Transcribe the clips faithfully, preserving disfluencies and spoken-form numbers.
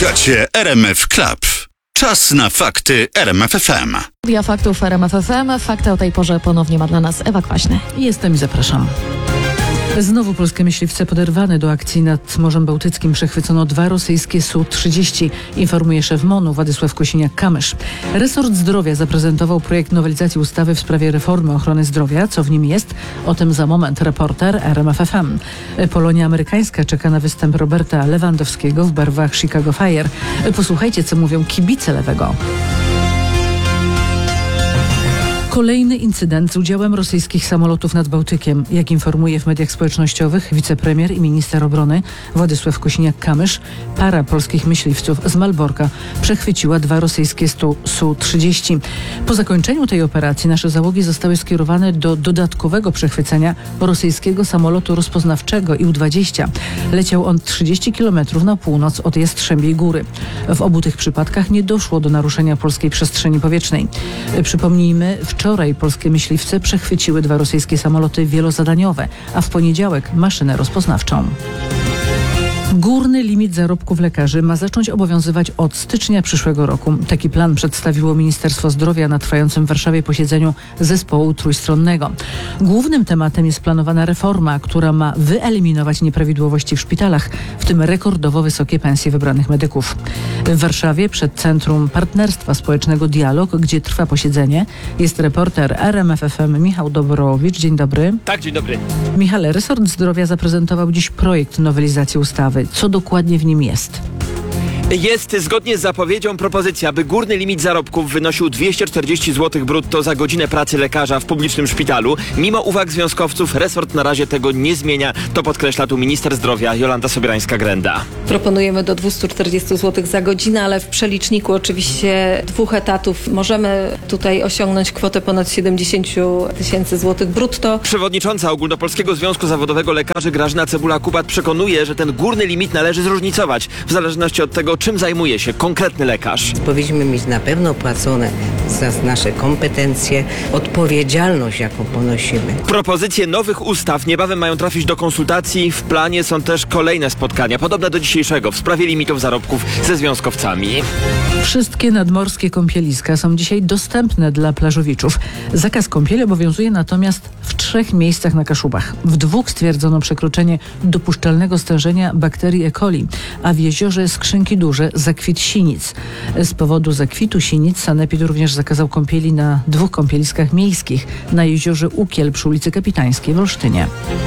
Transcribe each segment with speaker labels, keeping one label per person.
Speaker 1: Słuchacie R M F Club. Czas na fakty R M F F M.
Speaker 2: Studia faktów R M F F M. Fakty o tej porze ponownie ma dla nas Ewa Kwaśny.
Speaker 3: Jestem i zapraszam. Znowu polskie myśliwce poderwane. Do akcji nad Morzem Bałtyckim przechwycono dwa rosyjskie S U trzydzieści, informuje szef MON-u Władysław Kosiniak-Kamysz. Resort Zdrowia zaprezentował projekt nowelizacji ustawy w sprawie reformy ochrony zdrowia. Co w nim jest? O tym za moment reporter R M F F M. Polonia amerykańska czeka na występ Roberta Lewandowskiego w barwach Chicago Fire. Posłuchajcie, co mówią kibice Lewego. Kolejny incydent z udziałem rosyjskich samolotów nad Bałtykiem. Jak informuje w mediach społecznościowych wicepremier i minister obrony Władysław Kosiniak-Kamysz, para polskich myśliwców z Malborka przechwyciła dwa rosyjskie S U trzydzieści. Po zakończeniu tej operacji nasze załogi zostały skierowane do dodatkowego przechwycenia rosyjskiego samolotu rozpoznawczego I U dwadzieścia. Leciał on trzydzieści kilometrów na północ od Jastrzębiej Góry. W obu tych przypadkach nie doszło do naruszenia polskiej przestrzeni powietrznej. Przypomnijmy, Wczoraj polskie myśliwce przechwyciły dwa rosyjskie samoloty wielozadaniowe, a w poniedziałek maszynę rozpoznawczą. Górny limit zarobków lekarzy ma zacząć obowiązywać od stycznia przyszłego roku. Taki plan przedstawiło Ministerstwo Zdrowia na trwającym w Warszawie posiedzeniu zespołu trójstronnego. Głównym tematem jest planowana reforma, która ma wyeliminować nieprawidłowości w szpitalach, w tym rekordowo wysokie pensje wybranych medyków. W Warszawie przed Centrum Partnerstwa Społecznego Dialog, gdzie trwa posiedzenie, jest reporter R M F F M Michał Dobrowicz. Dzień dobry.
Speaker 4: Tak, dzień dobry.
Speaker 3: Michale, resort zdrowia zaprezentował dziś projekt nowelizacji ustawy. Co dokładnie w nim jest?
Speaker 4: Jest zgodnie z zapowiedzią propozycja, by górny limit zarobków wynosił dwieście czterdzieści złotych brutto za godzinę pracy lekarza w publicznym szpitalu. Mimo uwag związkowców resort na razie tego nie zmienia. To podkreśla tu minister zdrowia Jolanta Sobierańska-Grenda.
Speaker 5: Proponujemy do dwieście czterdzieści złotych za godzinę, ale w przeliczniku oczywiście dwóch etatów możemy tutaj osiągnąć kwotę ponad siedemdziesiąt tysięcy złotych brutto.
Speaker 4: Przewodnicząca Ogólnopolskiego Związku Zawodowego Lekarzy Grażyna Cebula-Kubat przekonuje, że ten górny limit należy zróżnicować w zależności od tego, czym zajmuje się konkretny lekarz.
Speaker 6: Powinniśmy mieć na pewno płacone za nasze kompetencje, odpowiedzialność, jaką ponosimy.
Speaker 4: Propozycje nowych ustaw niebawem mają trafić do konsultacji. W planie są też kolejne spotkania, podobne do dzisiejszego, w sprawie limitów zarobków ze związkowcami.
Speaker 3: Wszystkie nadmorskie kąpieliska są dzisiaj dostępne dla plażowiczów. Zakaz kąpieli obowiązuje natomiast w trzech miejscach na Kaszubach. W dwóch stwierdzono przekroczenie dopuszczalnego stężenia bakterii E. coli, a w jeziorze Skrzynki Duże zakwit sinic. Z powodu zakwitu sinic sanepid również zakazał kąpieli na dwóch kąpieliskach miejskich, na jeziorze Ukiel przy ulicy Kapitańskiej w Olsztynie.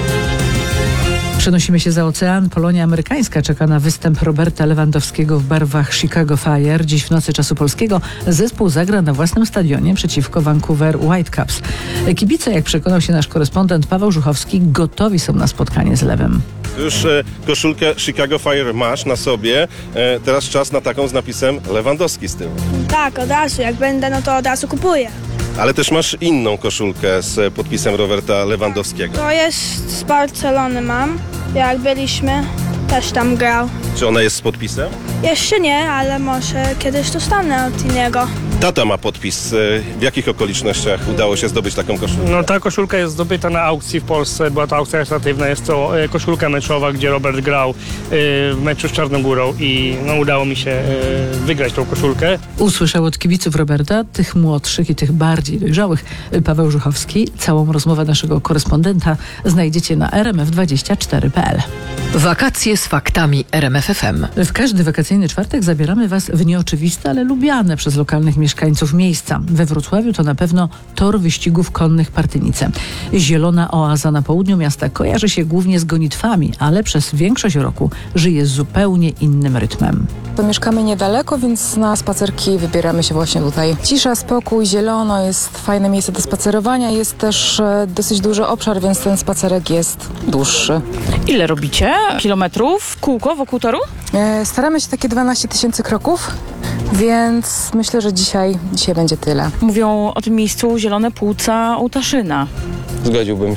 Speaker 3: Przenosimy się za ocean. Polonia amerykańska czeka na występ Roberta Lewandowskiego w barwach Chicago Fire. Dziś w nocy czasu polskiego zespół zagra na własnym stadionie przeciwko Vancouver Whitecaps. Kibice, jak przekonał się nasz korespondent Paweł Żuchowski, gotowi są na spotkanie z Lewem.
Speaker 7: Już e, koszulkę Chicago Fire masz na sobie. E, teraz czas na taką z napisem Lewandowski z tyłu.
Speaker 8: Tak, od razu. Jak będę, no to od razu kupuję.
Speaker 7: Ale też masz inną koszulkę z podpisem Roberta Lewandowskiego.
Speaker 8: To jest z Barcelony mam. Jak byliśmy, też tam grał.
Speaker 7: Czy ona jest z podpisem?
Speaker 8: Jeszcze nie, ale może kiedyś dostanę od innego.
Speaker 7: Tata ma podpis. E, w jakich okolicznościach udało się zdobyć taką koszulkę?
Speaker 9: No ta koszulka jest zdobyta na aukcji w Polsce. Była to aukcja charytatywna. Jest to e, koszulka meczowa, gdzie Robert grał e, w meczu z Czarnogórą i no, udało mi się e, wygrać tą koszulkę.
Speaker 3: Usłyszał od kibiców Roberta, tych młodszych i tych bardziej dojrzałych, Paweł Żuchowski. Całą rozmowę naszego korespondenta znajdziecie na r m f dwadzieścia cztery kropka p l.
Speaker 10: Wakacje z faktami R M F F M.
Speaker 3: W każdy wakacyjny czwartek zabieramy Was w nieoczywiste, ale lubiane przez lokalnych mieszkańców miejsca. We Wrocławiu to na pewno tor wyścigów konnych Partynice. Zielona oaza na południu miasta kojarzy się głównie z gonitwami, ale przez większość roku żyje zupełnie innym rytmem.
Speaker 11: To mieszkamy niedaleko, więc na spacerki wybieramy się właśnie tutaj. Cisza, spokój, zielono, jest fajne miejsce do spacerowania, jest też e, dosyć duży obszar, więc ten spacerek jest dłuższy.
Speaker 12: Ile robicie kilometrów? Kółko wokół toru?
Speaker 11: E, staramy się takie dwanaście tysięcy kroków, więc myślę, że dzisiaj, dzisiaj będzie tyle.
Speaker 12: Mówią o tym miejscu Zielone Płuca u Taszyna.
Speaker 13: Zgodziłbym się.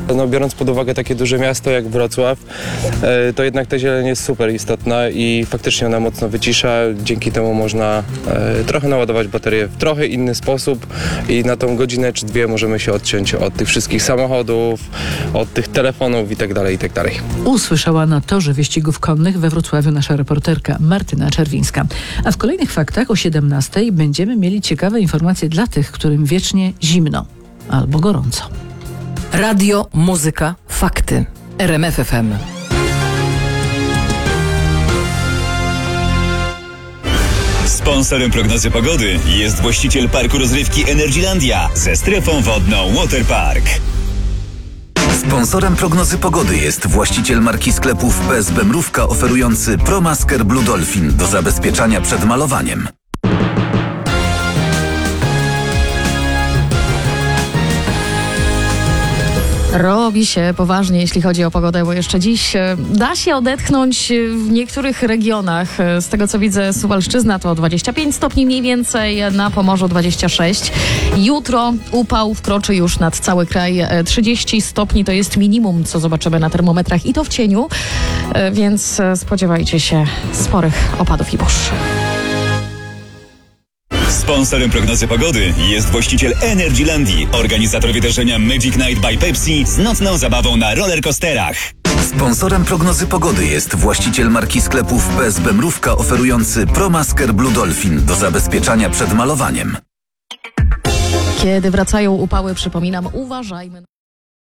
Speaker 13: No, biorąc pod uwagę takie duże miasto jak Wrocław, e, to jednak ta zieleń jest super istotna i faktycznie ona mocno wycisza. Dzięki temu można e, trochę naładować baterię w trochę inny sposób i na tą godzinę czy dwie możemy się odciąć od tych wszystkich samochodów, od tych telefonów i tak dalej, i tak dalej.
Speaker 3: Usłyszała na torze wyścigów konnych we Wrocławiu nasza reporterka Martyna Czerwińska. A w kolejnych faktach o siedemnastej będziemy mieli ciekawe informacje dla tych, którym wiecznie zimno albo gorąco.
Speaker 10: Radio, muzyka, fakty. R M F F M.
Speaker 14: Sponsorem prognozy pogody jest właściciel parku rozrywki Energylandia ze strefą wodną Waterpark.
Speaker 1: Sponsorem prognozy pogody jest właściciel marki sklepów P S B Mrówka oferujący ProMasker Blue Dolphin do zabezpieczania przed malowaniem.
Speaker 2: Robi się poważnie, jeśli chodzi o pogodę, bo jeszcze dziś e, da się odetchnąć w niektórych regionach. E, Z tego, co widzę, Suwalszczyzna to dwadzieścia pięć stopni mniej więcej, na Pomorzu dwadzieścia sześć. Jutro upał wkroczy już nad cały kraj. E, trzydzieści stopni to jest minimum, co zobaczymy na termometrach i to w cieniu, e, więc e, spodziewajcie się sporych opadów i burz.
Speaker 14: Sponsorem prognozy pogody jest właściciel Energylandii, organizator wydarzenia Magic Night by Pepsi z nocną zabawą na rollercoasterach.
Speaker 1: Sponsorem prognozy pogody jest właściciel marki sklepów P S B Mrówka oferujący ProMasker Blue Dolphin do zabezpieczania przed malowaniem.
Speaker 2: Kiedy wracają upały, przypominam, uważajmy.